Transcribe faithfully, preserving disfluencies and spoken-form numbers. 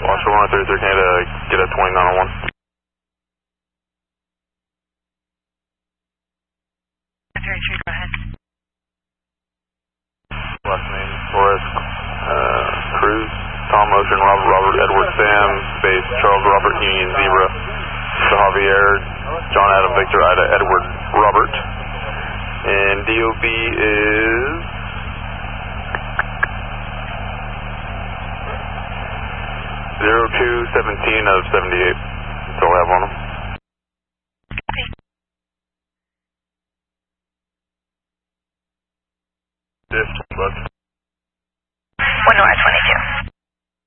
Watcher one thirty-three, Canada, get a twenty-nine oh one. thirty-three, go ahead. Last name, Forrest, uh, Cruz, Tom Ocean, Robert, Robert, Edward, Sam, Space, Charles, Robert, Union, Zebra, Javier, John, Adam, Victor, Ida, Edward, Robert. And D O B is zero two seventeen of seventy-eight.